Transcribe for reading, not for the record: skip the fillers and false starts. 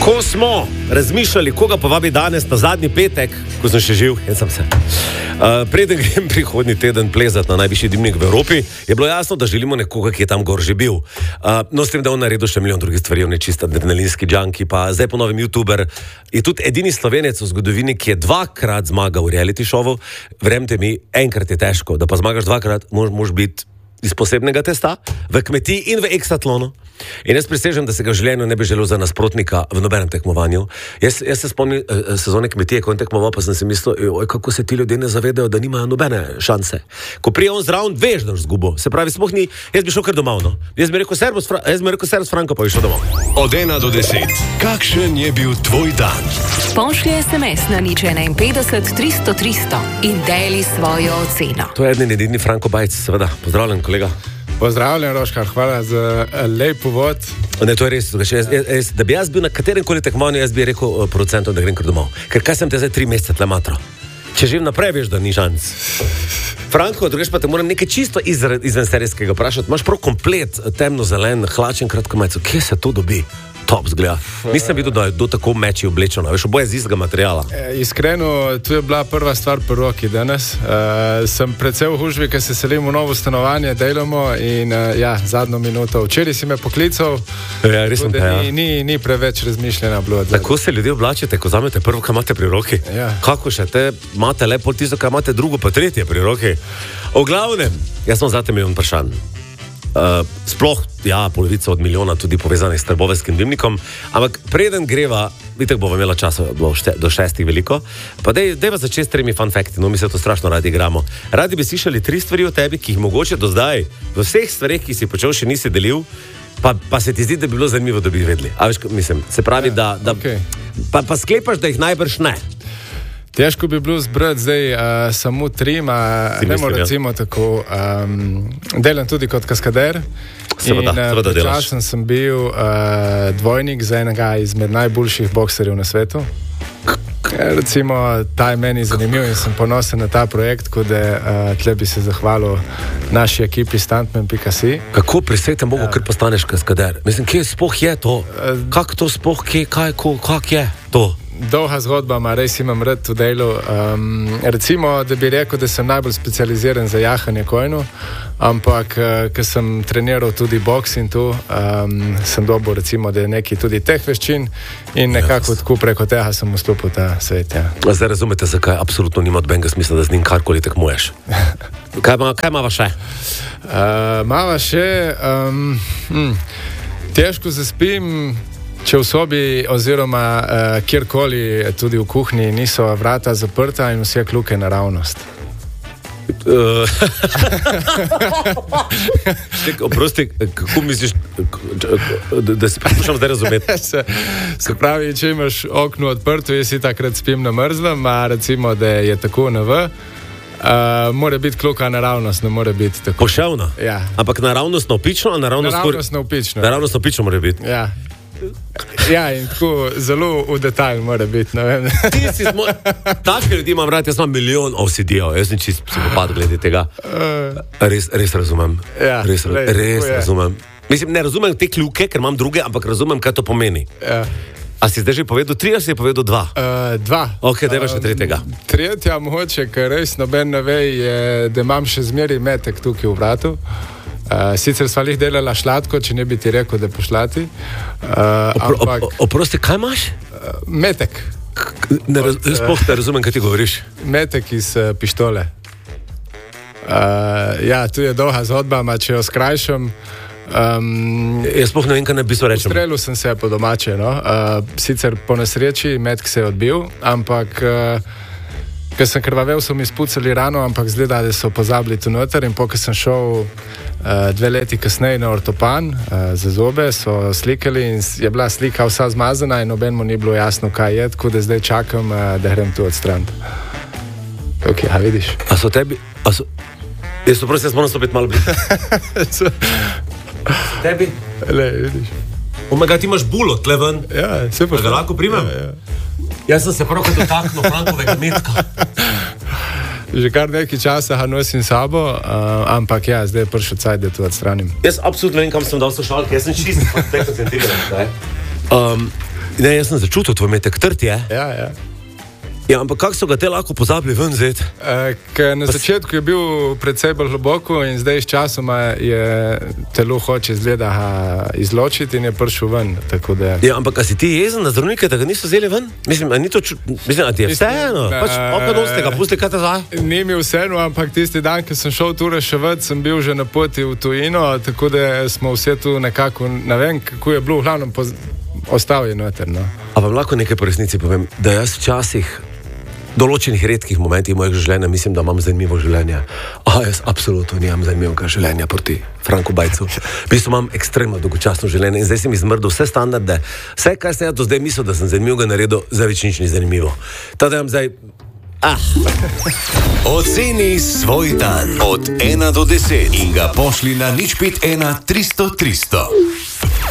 Ko smo razmišljali, koga povabi danes na zadnji petek, ko sem še živ, in sem se. Preden grem prihodnji teden plezati na najvišji dimnik v Evropi, je bilo jasno, da želimo nekoga, ki je tam gor že bil. No, s tem, da on naredil še milijon drugih stvari, on je čist adrenalinski junkie, pa zdaj po novem youtuber. Je tudi edini Slovenec v zgodovini, ki je 2-krat zmagal v reality showu. Verjemite mi, enkrat je težko, da pa zmagaš 2-krat, moraš biti iz posebnega testa, v kmetiji in v eksatlonu. In jaz prisežem, da se ga v življenju ne bi želel za nasprotnika v nobenem tekmovanju. Jaz se spomnim sezone kmetije, ko je tekmoval, pa sem si mislil, kako se ti ljudje ne zavedajo, da nimajo nobene šanse. Ko prije on zraven, veš, da boš zgubil. Se pravi, sploh ni, jaz bi šel kar domov, no. Jaz bi rekel servus Franko, pa bi šel domov. Od 1 do 10. Kakšen je bil tvoj dan? Pošlji SMS na 051 300 300 in deli svojo oceno. To je edini Franko Bajc, seveda. Pozdravljen, kolega. Pozdravljen, Roškar, hvala za lep uvod. Ne, to je res. Da bi jaz bil na katerem koli tekmovanju, jaz bi rekel producentom, da grem kar domov. Ker kaj sem te zdaj 3 mesece tle matro? Če živim naprej, veš, da ni šanc. Franko, drugač pa te moram nekaj čisto izven serijskega vprašati. Imaš prav komplet temno-zelen, hlačen kratko majico. Kje se to dobi? Top zgleda. Nisem videl, da je do tako meči oblečeno. Veš, oboje z istega materiala. Iskreno, tu je bila prva stvar pri roki danes. Sem predvsej v hužbi, ker se selim v novo stanovanje, delamo in zadnjo minuto. Včeraj si me poklical, Ja, res sem te, ja. Ni preveč razmišljena bilo. Tako se ljudje oblačite, ko zamete prvo, kaj imate pri roki. Ja. Kako še te imate le pol tisto, kaj imate drugo, pa tretje pri roki. O glavnem, jaz sem zate milijon vprašanj. Sploh, polovica od milijona tudi povezanih s trboveljskim dimnikom, ampak preden greva, vidite, bova imela časa do 6 veliko, pa dejva začeti s 3 fun facti, no mi se to strašno radi igramo. Radi bi slišali 3 stvari o tebi, ki jih mogoče do zdaj v vseh stvareh, ki si počel, še nisi delil, pa se ti zdi, da bi bilo zanimivo, da bi vedeli. A veš, mislim, se pravi, okay. pa sklepaš, da jih najbrž ne. Težko bi bilo zbrati zdaj samo 3, nemo recimo tako, delam tudi kot kaskader. Seveda delaš. Časen sem bil dvojnik za enega izmed najboljših bokserjev na svetu. Recimo, ta je meni zanimiv in sem ponosen na ta projekt, ko da tle bi se zahvalil naši ekipi stuntman.si. Kako presejte mogo, ker postaneš kaskader? Mislim, kje sploh je to? Kako to sploh, kak je to? Dolga zgodba, res imam rad v delu. Recimo, da bi rekel, da sem najbolj specializiran za jahanje kojno, ampak, ker sem treniral tudi boks in tu, sem dobil recimo, da je nekaj tudi teh veščin in nekako tako preko tega sem vstopil v ta svet. Ja. Zdaj razumete, zakaj absolutno nima odbenega smisla, da z njim karkoli tekmuješ. Kaj mava še? Mava še, težko zaspim, če v sobi oziroma kjerkoli, tudi v kuhinji, niso vrata zaprta in vse kljuke naravnost. Oprosti, kako misliš, da si poslušam zdaj razumeti? Se pravi, če imaš okno odprto, jaz si takrat spim na mrzlem, a recimo, da je tako na V, mora biti kljuka naravnost, ne mora biti tako. Poševna? Ja. Ampak naravnost navpično? Naravnost navpično. Naravnost navpično mora biti? Ja. Ja, in tako zelo v detalj mora biti, ne vem. Take ljudi imam rad, jaz imam milijon OCD-ov, jaz sem čist psihopad glede tega. Res razumem. Ja, res razumem. Mislim, ne razumem te kljuke, ker imam druge, ampak razumem, kaj to pomeni. Ja. A si zdaj že povedal 3, ali si povedal 2? 2. Ok, dajva še 3. Tretja mogoče, ker res noben ne ve, je, da imam še zmeri metek tukaj v vratu. Sicer sva jih delala šlatko, če ne bi ti rekel, da pošlati. Oprosti, kaj imaš? Metek. Sploh te razumem, kaj ti govoriš. Metek iz pištole. Tu je dolga zgodba, če jo skrajšam. Jaz sploh ne vem, kaj ne bi so rečem. Ustrelil sem se po domače, no. Sicer po nesreči metek se je odbil, ampak ker sem krvavel, so mi spucali rano, ampak zgleda, da so pozabili tu noter in ko sem šel 2 leti kasneje na ortopan za zobe, so slikali in je bila slika vsa zmazana in nobenemu ni bilo jasno, kaj je, tako da zdaj čakam, da grem tu odstraniti. Ok, a vidiš? A so tebi... Jaz to prosim, jaz moram stopiti malo blizu. Tebi? Le, vidiš. Omega, ti imaš bulo, tle ven. Ja, se pa. Da ga lahko primem? Ja. Jaz sem se pravkar dotaknil Frankovega metka. Že kar nekaj časa ga nosim sabo, ampak ja, zdaj je prišel cajt, da to odstranim. Jaz absolutno vem, kam sem dal slušalke, jaz sem čisto koncentriran. Ne, jaz sem začutil, tvoj metek trd je. Ja. Ja, ampak kako so ga te lahko pozabili ven vzeti? Na začetku je bil precej bolj globoko in zdaj s časoma je telo hoče izločiti in je prišel ven. Ja, ampak a si ti jezen na zdravnike, da ga niso vzeli ven? Mislim, a ti je vseeno? Ste ga pustili, kaj te zdaj? Ni mi vseeno, ampak tisti dan, ko sem šel tu reševati, sem bil že na poti v tujino, tako da smo vse tu nekako, ne vem, kako je bilo, v glavnem ostal je noter. No. A vam lahko nekaj po resnici povem, da jaz včasih določenih redkih momentih mojega življenja mislim, da imam zanimivo življenje. Jaz absolutno nimam zanimivega življenja proti Franku Bajcu. V bistvu imam ekstremno dolgočasno življenje in zdaj sem izmrdil vse standarde. Vse, kar sem jaz do zdaj mislil, da sem zanimivega naredil, zdaj več nič ni zanimivo. Tako da imam zdaj... Oceni svoj dan od 1 do 10 in ga pošli na 051 300 300.